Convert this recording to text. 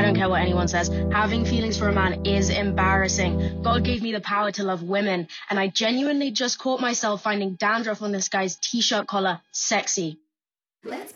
don't care what anyone says. Having feelings for a man is embarrassing. God gave me the power to love women, and I genuinely just caught myself finding dandruff on this guy's t-shirt collar sexy. Let's